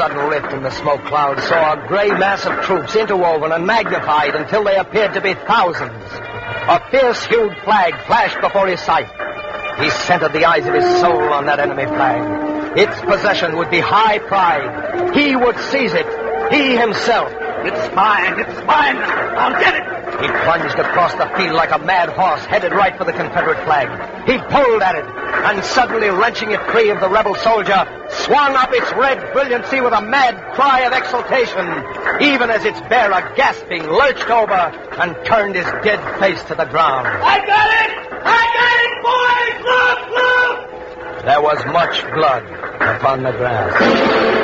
sudden rift in the smoke cloud saw a gray mass of troops interwoven and magnified until they appeared to be thousands. A fierce-hued flag flashed before his sight. He centered the eyes of his soul on that enemy flag. Its possession would be high pride. He would seize it. He himself. It's mine. It's mine. I'll get it. He plunged across the field like a mad horse, headed right for the Confederate flag. He pulled at it, and suddenly wrenching it free of the rebel soldier, swung up its red brilliancy with a mad cry of exultation, even as its bearer, gasping, lurched over and turned his dead face to the ground. I got it! I got it, boys! Look, look! There was much blood upon the grass.